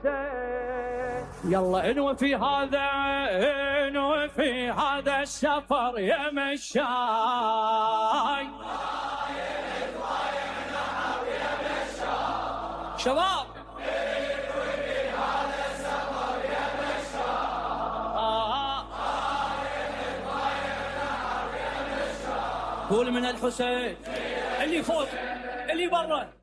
الحسين. يلا انوي في هذا، انوي في هذا السفر يا مشاي. شباب قول من الحسين اللي فوق اللي برا.